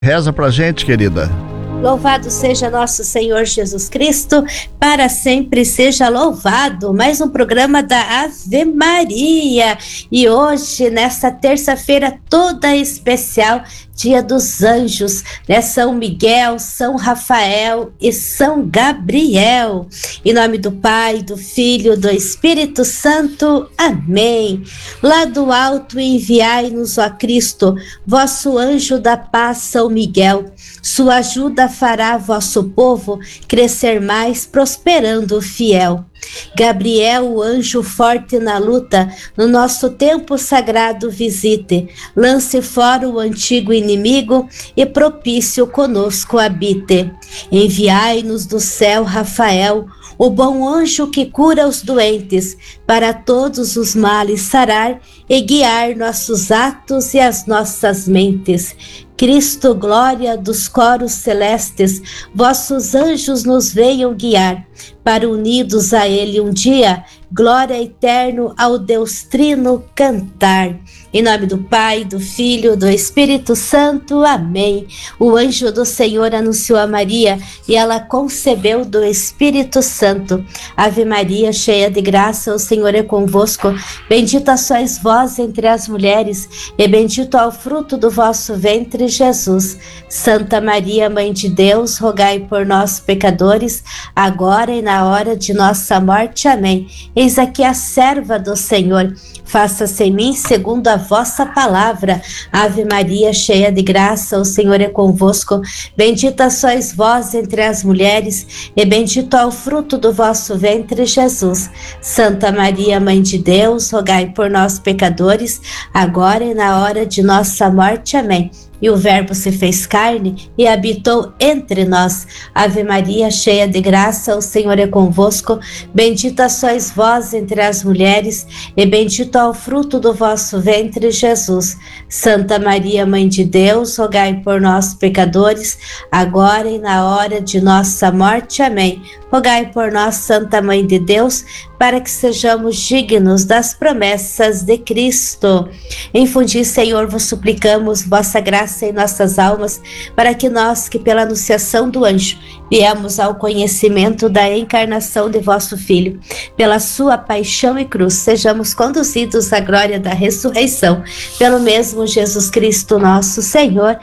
Reza pra gente, querida. Louvado seja nosso Senhor Jesus Cristo, para sempre seja louvado. Mais um programa da Ave Maria. E hoje, nesta terça-feira toda especial, Dia dos Anjos, né? São Miguel, São Rafael e São Gabriel. Em nome do Pai, do Filho, do Espírito Santo. Amém. Lá do alto enviai-nos, ó Cristo, vosso anjo da paz, São Miguel. Sua ajuda fará vosso povo crescer mais, prosperando o fiel. Gabriel, o anjo forte na luta, no nosso tempo sagrado visite, lance fora o antigo inimigo e propício conosco habite. Enviai-nos do céu Rafael, o bom anjo que cura os doentes, para todos os males sarar e guiar nossos atos e as nossas mentes. Cristo, glória dos coros celestes, vossos anjos nos venham guiar, para unidos a ele um dia, glória eterno ao Deus Trino cantar. Em nome do Pai, do Filho, do Espírito Santo. Amém. O anjo do Senhor anunciou a Maria e ela concebeu do Espírito Santo. Ave Maria, cheia de graça, o Senhor é convosco. Bendita sois vós entre as mulheres e bendito é o fruto do vosso ventre, Jesus. Santa Maria, Mãe de Deus, rogai por nós, pecadores, agora e na hora de nossa morte. Amém. Eis aqui a serva do Senhor. Faça-se em mim segundo a vossa palavra. Ave Maria, cheia de graça, o Senhor é convosco. Bendita sois vós entre as mulheres, e bendito é o fruto do vosso ventre, Jesus. Santa Maria, Mãe de Deus, rogai por nós, pecadores, agora e na hora de nossa morte. Amém. E o Verbo se fez carne e habitou entre nós. Ave Maria, cheia de graça, o Senhor é convosco. Bendita sois vós entre as mulheres, e bendito é o fruto do vosso ventre, Jesus. Santa Maria, Mãe de Deus, rogai por nós, pecadores, agora e na hora de nossa morte. Amém. Rogai por nós, Santa Mãe de Deus, para que sejamos dignos das promessas de Cristo. Infundi, Senhor, vos suplicamos, vossa graça em nossas almas, para que nós, que pela anunciação do anjo, viemos ao conhecimento da encarnação de vosso Filho, pela sua paixão e cruz, sejamos conduzidos à glória da ressurreição, pelo mesmo Jesus Cristo nosso Senhor.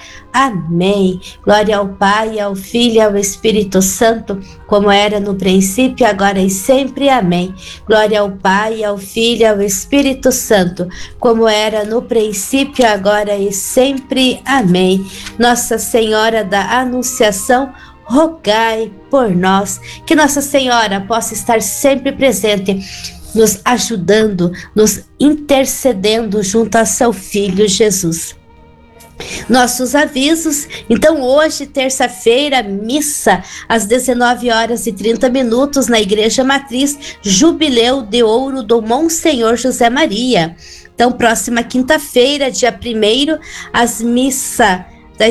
Amém. Glória ao Pai, ao Filho e ao Espírito Santo, como era no princípio, agora e sempre. Amém. Glória ao Pai, ao Filho e ao Espírito Santo, como era no princípio, agora e sempre. Amém. Nossa Senhora da Anunciação, rogai por nós. Que Nossa Senhora possa estar sempre presente, nos ajudando, nos intercedendo junto a seu Filho Jesus. Nossos avisos. Então, hoje, terça-feira, missa às 19h30 na Igreja Matriz, Jubileu de Ouro do Monsenhor José Maria. Então, próxima quinta-feira, dia 1º, as missas das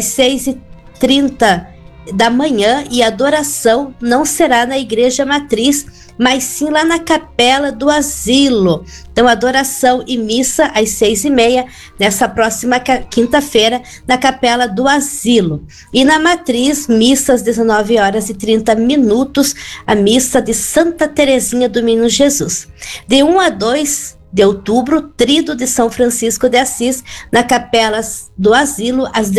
6h30 da manhã, e a adoração não será na Igreja Matriz, mas sim lá na Capela do Asilo. Então, adoração e missa às 6h30, nessa próxima quinta-feira, na Capela do Asilo. E na Matriz, missa às 19h30, a missa de Santa Teresinha do Menino Jesus. De 1 a 2 de outubro, Tríduo de São Francisco de Assis, na Capela do Asilo, às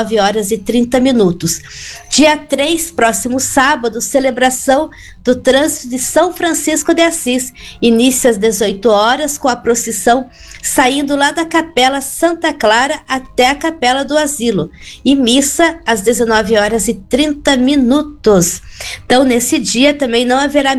19h30. Dia 3, próximo sábado, celebração do trânsito de São Francisco de Assis. Início às 18 horas, com a procissão saindo lá da Capela Santa Clara até a Capela do Asilo. E missa às 19h30. Então, nesse dia também não haverá